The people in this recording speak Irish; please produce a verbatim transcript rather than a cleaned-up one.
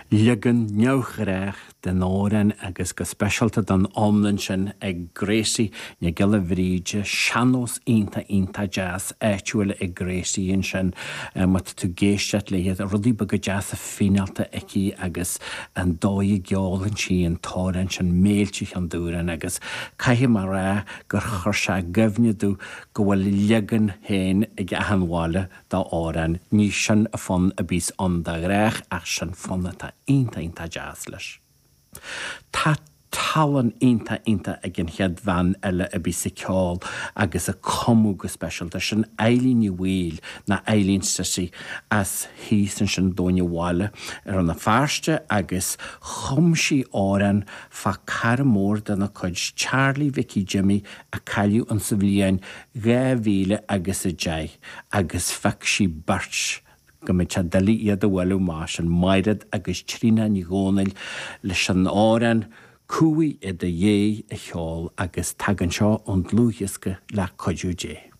Ligan neochreach den óran agus go specialta don omlan sin ag gréisi ne gile bhríide seanos ínta ínta jazz éitiúil ag gréisi in sin mat tú géisteat léad rudí bag jazz a finalta eici agus an dói geálan sí an tóran sin méiltich an dúran agus caihi mar rá gur chursa gofneadú go bhfuil ligan héin ag ahanháile dá óran ní sin a fon a bís an da réach ach sin fonna tá ínta ínta jazz leis. Tá talan ínta ínta ag an chead van eile a bí sa ceáil agus a comú go specialta sin eilín i bhil na eilín stasi as hí san sin dóine bháile ar an na fearste agus chumsí áran fa cara mór den na chuid Charlie Vicky Jimmy a caiú an sa bhliain gá bhíle agus a dé agus feic sí bart go mé te dalí iad a bhfuilú más an mairad agus trína ní gcónail leis an áran cúi iad a dhé a cheáil agus tagan seo an dlúthaisce le coidú dé.